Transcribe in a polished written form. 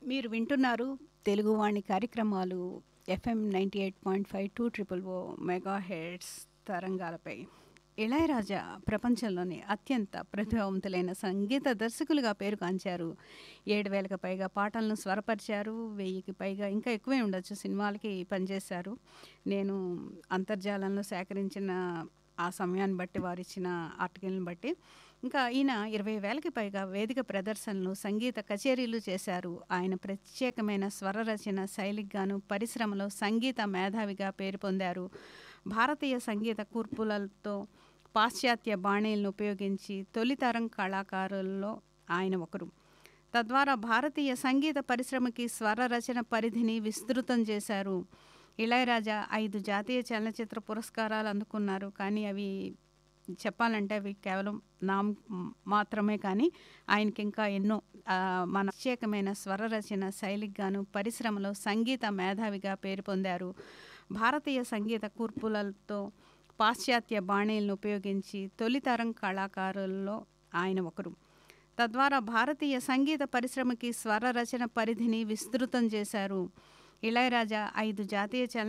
మీరు వింటున్నారు తెలుగువాణి కార్యక్రమాలు ఎఫ్ఎం 98.5 200 మెగాహెర్ట్జ్ తరంగాలపై. ఇళయరాజా ప్రపంచంలోని అత్యంత ప్రతిభావంతులైన సంగీత దర్శకులుగా పేరుగాంచారు. 7,000కి పైగా పాటలను స్వరపరిచారు. 1000కి పైగా ఇంకా ఎక్కువే ఉండొచ్చు సినిమాలకి పనిచేశారు. నేను అంతర్జాలంలో సేకరించిన ఆ సమయాన్ని బట్టి వారిచ్చిన ఆర్టికల్ని బట్టి ఇంకా ఈయన 20,000కి పైగా వేదిక ప్రదర్శనలు, సంగీత కచేరీలు చేశారు. ఆయన ప్రత్యేకమైన స్వర రచన శైలికి గాను పరిశ్రమలో సంగీత మేధావిగా పేరు పొందారు. భారతీయ సంగీత కూర్పులతో పాశ్చాత్య బాణీలను ఉపయోగించి తొలితరం కళాకారుల్లో ఆయన ఒకరు. తద్వారా భారతీయ సంగీత పరిశ్రమకి స్వర రచన పరిధిని విస్తృతం చేశారు. ఇళయరాజా 5 జాతీయ చలనచిత్ర పురస్కారాలు అందుకున్నారు. కానీ అవి చెప్పాలంటే అవి కేవలం మాత్రమే. కానీ ఆయనకి ఇంకా ఎన్నో మన ప్రత్యేకమైన స్వర రచన శైలికి గాను పరిశ్రమలో సంగీత మేధావిగా పేరు పొందారు. భారతీయ సంగీత కూర్పులతో పాశ్చాత్య బాణీలను ఉపయోగించి తొలితరం కళాకారుల్లో ఆయన ఒకరు. తద్వారా భారతీయ సంగీత పరిశ్రమకి స్వర రచన పరిధిని విస్తృతం చేశారు. ఇళయరాజా 5 జాతీయ చలన